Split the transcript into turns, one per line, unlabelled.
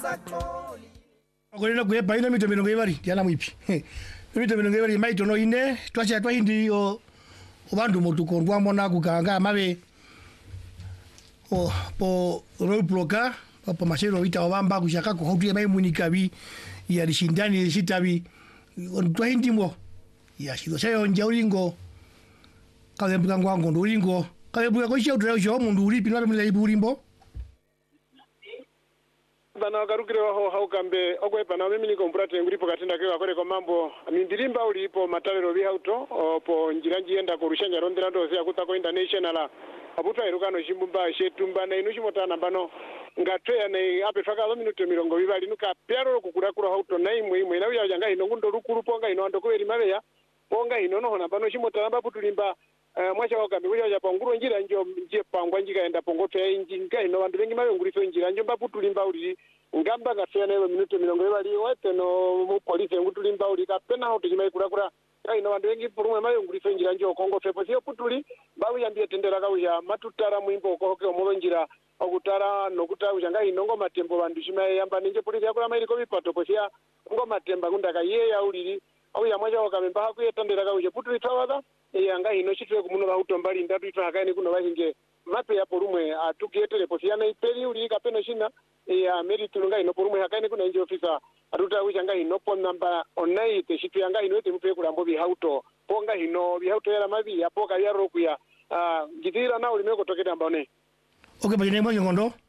Okolena kuyepa ina mito milongo ibali yana mwipi. Mito milongo ibali maito no ine twacha twahindi yo obandu mutukondwa mona kukanga mabe po roadblocker po masero vita obamba kushaka ko hotu mai munikabi ya lishindani sitabi twahindi mo ya shido sayo njaulingo kale mpango wangu ndulingo kale buya ko shautra yo mundu uri pinwa mila ibulimbo
bana garukire waho haukambe okwepa na mimi niko mprate nguripo katinda kwa kore kwa mambo mindirimba ulipo matalero bihauto po njiranji yenda kurushanya rondera ndo ya kutako international abuto erukano shimbumba shetumba na inushimotana bano ngatwe ne ape twaka 2:20 nuka pyaro kukurakura hauto na imwe na uya janga ino ngundo rukuru ponga ino ando kweri mabeya ponga ino no hona bano shimotana baputulimba mwacha wakambe kuja japa nguro njira njo nje pangwa njika enda pongoto ya injinga ino bandu bengi mayo nguriso njira njo baputulimba uli ngamba ngafya nayo minuto 20 wete no mu police ngutulimba uli kapena hauto jimai kurakura ino bandu bengi purumwe mayo nguriso njira njo kongo fepo sio putuli bawu yambie tendera kauja matutara mwimbo koke omolonjira okutara nokutara ujanga inongo matembo bandu shimaye yamba ninje polisi yakula maili kobipato posia ngo matemba ngundaka ye ya ulili au ya mwaja wakamemba hakuyetendera kauja putuli tawaga yanga ino chitwe kumuno hautombali ndatu itwa hakaini kuno bahinge mape ya porumwe atukietele posia na ipeli uli kapena shina ya meri tulunga ino porumwe hakaini kuna nje ofisa atuta ujanga ino pon namba onai te chitwe yanga ino te mpe kulambo bihauto ponga ino bihauto yala mabi yapoka ya roku ya gidira na ulimeko toketa mbone
okay bajene mwanyo ngondo